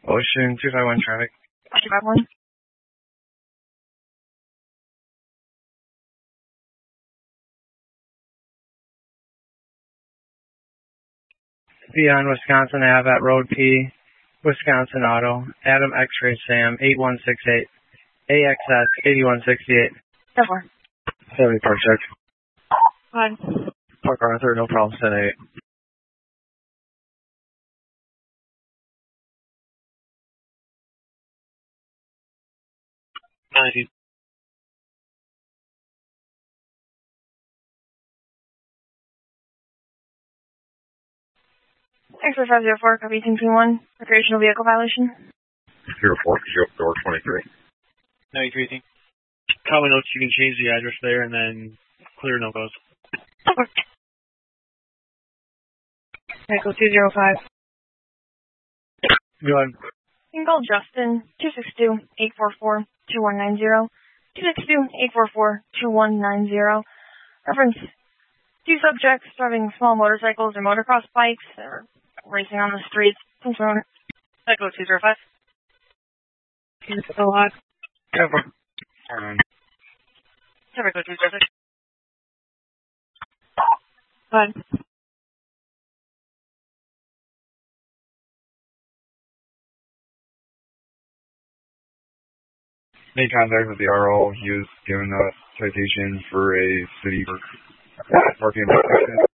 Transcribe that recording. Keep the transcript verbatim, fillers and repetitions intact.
Ocean two five one traffic. two five one. Beyond Wisconsin Ave at Road P, Wisconsin Auto, Adam X-Ray Sam, eight one six eight, A X S eighty-one sixty-eight. ten four. seventy park check. Five. Park Arthur, no problem, ten eight. ninety. X-Ray five zero four, copy two two one, recreational vehicle violation. zero four, zero four twenty-three. ninety-three, I think. Probably notes you can change the address there and then clear no goes. Echo two zero five. Go ahead. You can call Justin, two six two, eight four four, two one nine zero, two six two, eight four four, two one nine zero. Reference, two subjects driving small motorcycles or motocross bikes or racing on the streets. Echo two zero five. Echo five. Cover. Echo two zero six. Five. Made contact with the R O. He was given a citation for a city parking violation.